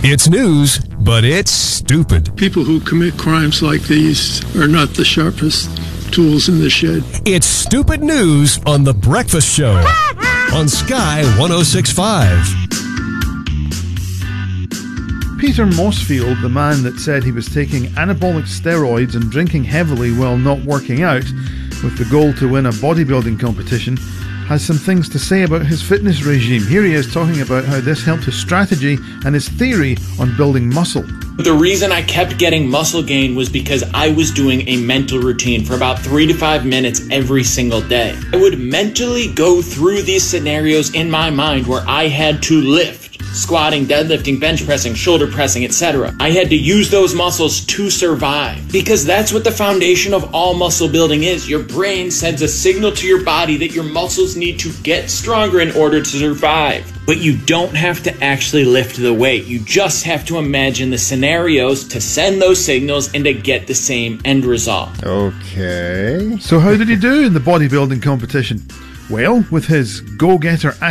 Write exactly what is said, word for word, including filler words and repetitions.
It's news, but it's stupid. People who commit crimes like these are not the sharpest tools in the shed. It's stupid news on The Breakfast Show on Sky one oh six point five. Peter Mossfield, the man that said he was taking anabolic steroids and drinking heavily while not working out with the goal to win a bodybuilding competition, has some things to say about his fitness regime. Here he is talking about how this helped his strategy and his theory on building muscle. The reason I kept getting muscle gain was because I was doing a mental routine for about three to five minutes every single day. I would mentally go through these scenarios in my mind where I had to lift. Squatting, deadlifting, bench pressing, shoulder pressing, et cetera. I had to use those muscles to survive because that's what the foundation of all muscle building is. Your brain sends a signal to your body that your muscles need to get stronger in order to survive. But you don't have to actually lift the weight. You just have to imagine the scenarios to send those signals and to get the same end result. Okay. So how did he do in the bodybuilding competition? Well, with his go-getter